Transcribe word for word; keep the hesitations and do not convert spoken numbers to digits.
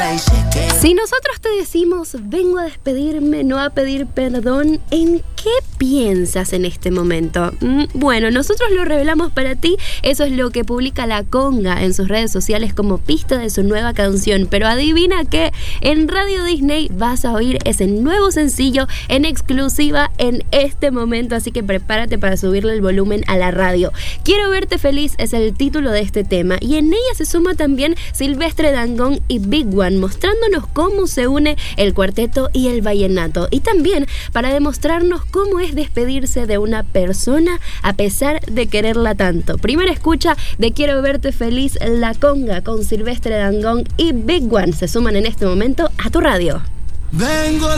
Si nosotros te decimos vengo a despedirme, no a pedir perdón, ¿en qué piensas en este momento? Mm, bueno, nosotros lo revelamos para ti. Eso es lo que publica La Conga en sus redes sociales como pista de su nueva canción. Pero adivina que en Radio Disney vas a oír ese nuevo sencillo en exclusiva en este momento, así que prepárate para subirle el volumen a la radio. Quiero verte feliz es el título de este tema y en ella se suma también Silvestre Dangond y Big One, mostrándonos cómo se une el cuarteto y el vallenato, y también para demostrarnos cómo es despedirse de una persona a pesar de quererla tanto. Primera escucha de Quiero verte feliz, La Conga con Silvestre Dangond y Big One se suman en este momento a tu radio. Vengo